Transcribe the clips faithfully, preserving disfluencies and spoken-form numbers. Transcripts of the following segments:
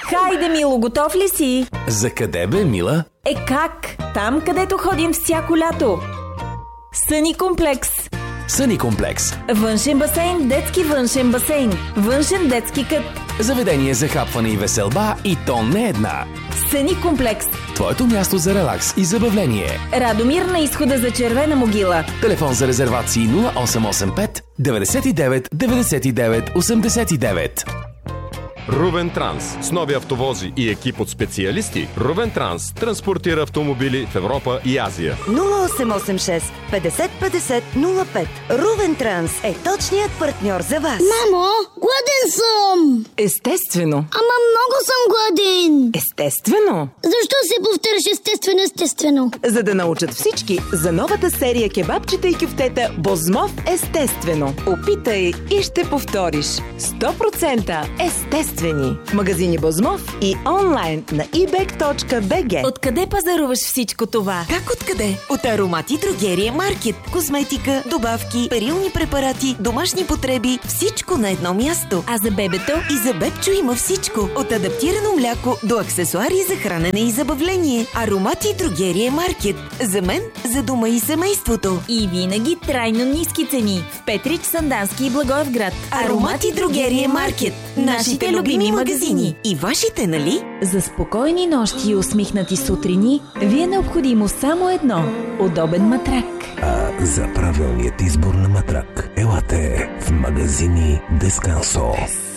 Хайде, Мило, готов ли си? За къде бе, Мила? Е как? Там, където ходим всяко лято. Съни комплекс. Съни комплекс. Външен басейн, детски външен басейн. Външен детски кът. Заведение за хапване и веселба, и то не една. Съни комплекс. Твоето място за релакс и забавление. Радомир на изхода за Червена могила. Телефон за резервации нула осем осем пет деветдесет и девет деветдесет и девет осемдесет и девет. Рувен Транс. С нови автовози и екип от специалисти, Рувен Транс транспортира автомобили в Европа и Азия. нула осем осем шест петдесет петдесет нула пет. Рувен Транс е точният партньор за вас. Мамо, гладен съм! Естествено. Ама много съм гладен! Естествено. Защо се повтаряш естествено, естествено? За да научат всички за новата серия кебабчета и кюфтета Бозмов естествено. Опитай и ще повториш. сто процента естествено. В магазини Бозмов и онлайн на и бек точка би джи. Откъде пазаруваш всичко това? Как откъде? От Аромати Дрогерия Маркет. Козметика, добавки, перилни препарати, домашни потреби, всичко на едно място. А за бебето? И за бебчо има всичко. От адаптирано мляко до аксесуари за хранене и забавление. Аромати Дрогерия Маркет. За мен, за дома и семейството. И винаги трайно ниски цени. В Петрич, Сандански и Благоевград. Аромати Дрогерия Маркет. Нашите любими магазини. И вашите, нали? За спокойни нощи и усмихнати сутрини ви е необходимо само едно – удобен матрак. А за правилният избор на матрак елате в магазини Дескансо.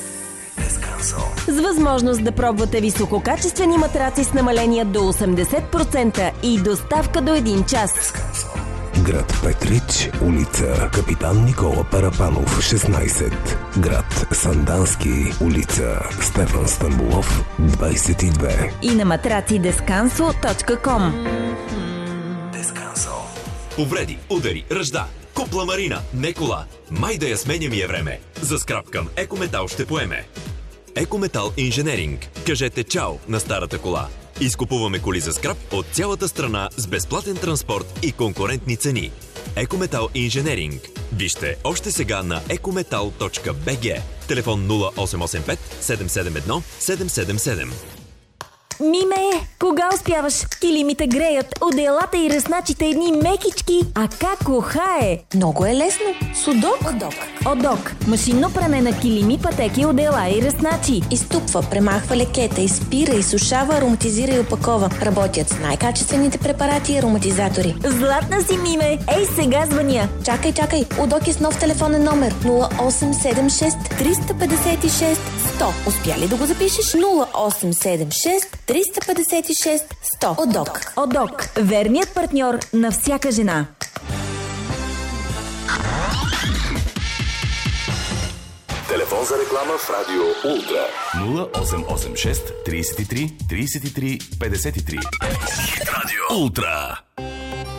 С възможност да пробвате висококачествени матраци с намаления до осемдесет процента и доставка до един час. Град Петрич, улица Капитан Никола Парапанов, шестнайсет. Град Сандански, улица Стефан Стамбулов, двайсет и две. И на матраци дескансо точка ком. Дескансо. Повреди, удари, ръжда. Купла Марина, не кола. Май да я сменя ми е време. За скрап към Екометал ще поеме. Екометал Инженеринг. Кажете чао на старата кола. Изкупуваме коли за скрап от цялата страна с безплатен транспорт и конкурентни цени. Екометал Инженеринг. Вижте още сега на екометал точка би джи. Телефон нула осем осем пет седем седем едно седем седем седем. Миме, кога успяваш? Килимите греят, одеялата и ръсначите едни мекички. А как ухае? Много е лесно. Судок. Одок. Одок. Машинно пране на килими, пътеки, одеяла и ръсначи. Изтупва, премахва лекета, изпира, изсушава, ароматизира и опакова. Работят с най-качествените препарати и ароматизатори. Златна си, Миме. Ей, сега звъня. Чакай, чакай. Удок е с нов телефонен номер нула осем седем шест триста петдесет и шест сто. Успя ли да го запишеш? нула осем седем шест триста петдесет и шест сто. Одок. Одок. Верният партньор на всяка жена. Телефон за реклама в Радио Ултра. нула осем осем шест трийсет и три трийсет и три петдесет и три. Радио Ултра.